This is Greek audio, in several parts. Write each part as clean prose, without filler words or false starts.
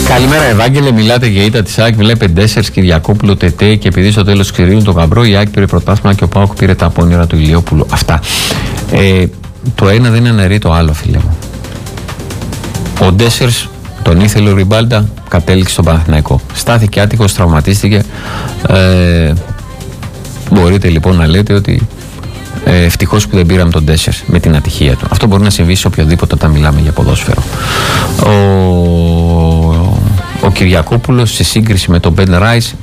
Καλημέρα, Ευάγγελε. Μιλάτε για ήττα της ΑΕΚ. Βλέπε Ντέσσερς, Κυριακόπουλο, Τετέ και επειδή στο τέλος ξηρίζουν τον Γαμπρό, η ΑΕΚ πήρε πρωτάθλημα και ο ΠΑΟΚ πήρε τα απόνερα του Ηλιόπουλου. Αυτά. Το ένα δεν αναιρεί το άλλο, φίλε μου. Ο Ντέσσερς τον ήθελε ο Ριμπάλντα, κατέληξε στον Παναθηναϊκό. Στάθηκε άτυχος, τραυματίστηκε. Μπορείτε λοιπόν να λέτε ότι ευτυχώς που δεν πήραμε τον Ντέσσερς με την ατυχία του. Αυτό μπορεί να συμβεί σε οποιοδήποτε όταν μιλάμε για ποδόσφαιρο. Ο Κυριακόπουλος σε σύγκριση με τον Μπεν Ράις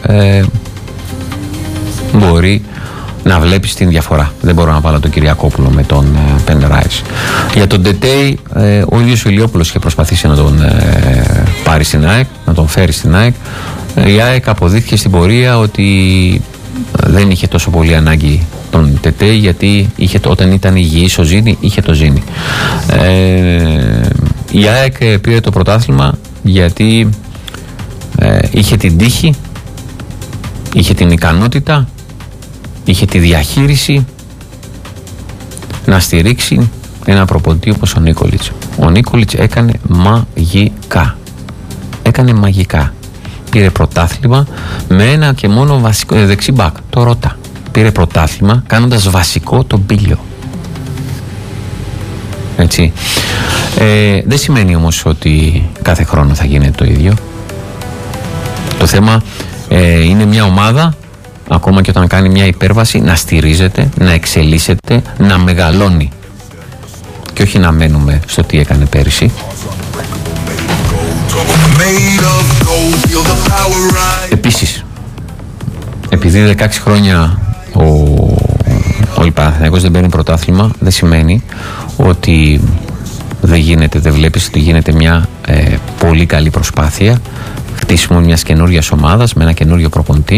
μπορεί να βλέπεις την διαφορά. Δεν μπορώ να βάλω τον Κυριακόπουλο με τον Μπεν Ράις. Για τον Τετέι, ο ίδιος ο Ηλιόπουλος είχε προσπαθήσει να τον πάρει στην ΑΕΚ, να τον φέρει στην ΑΕΚ. Η ΑΕΚ αποδείχθηκε στην πορεία ότι δεν είχε τόσο πολύ ανάγκη τον Τετέι, γιατί όταν ήταν υγιής ο Ζήνη, είχε το Ζήνη. Η ΑΕΚ πήρε το πρωτάθλημα γιατί είχε την τύχη, είχε την ικανότητα, είχε τη διαχείριση να στηρίξει ένα προπονητή όπως ο Νίκολιτς. Ο Νίκολιτς έκανε μαγικά. Πήρε πρωτάθλημα με ένα και μόνο βασικό δεξί μπακ, το Ρώτα. Πήρε πρωτάθλημα κάνοντας βασικό τον Μπίλιο. Έτσι. Δεν σημαίνει όμως ότι κάθε χρόνο θα γίνεται το ίδιο. Το θέμα είναι μια ομάδα, ακόμα και όταν κάνει μια υπέρβαση, να στηρίζεται, να εξελίσσεται, να μεγαλώνει. Και όχι να μένουμε στο τι έκανε πέρυσι. Επίσης, επειδή 16 χρόνια ο Παναθηναϊκός δεν παίρνει πρωτάθλημα, δεν σημαίνει ότι δεν βλέπεις ότι γίνεται μια πολύ καλή προσπάθεια χτίσιμο μιας καινούργιας ομάδας με ένα καινούργιο προπονητή.